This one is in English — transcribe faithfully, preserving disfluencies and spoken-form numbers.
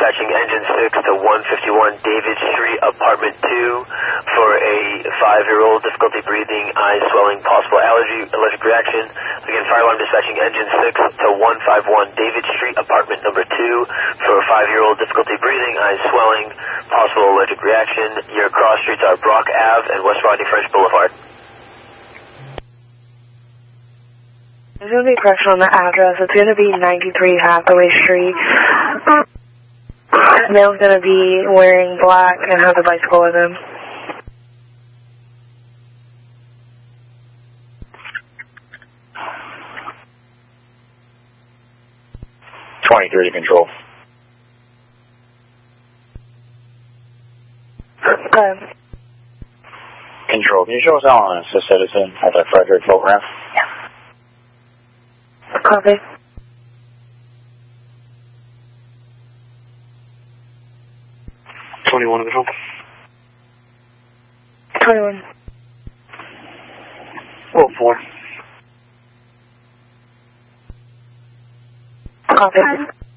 dispatching engine six to one fifty-one David Street, apartment two, for a five-year-old, difficulty breathing, eyes swelling, possible allergy, allergic reaction. Again, fire alarm dispatching engine six to one fifty-one David Street, apartment number two, for a five-year-old, difficulty breathing, eyes swelling, possible allergic reaction. Your cross streets are Brock Avenue and West Rodney French Boulevard. There's going to be pressure on the address. It's going to be ninety-three Hathaway Street. Male's going to be wearing black and has a bicycle with him. twenty-three to control. Okay. Control, can you show us how on a citizen at the Frederick program? Yeah. Copy. twenty-one control. twenty-one. Oh, four. Copy.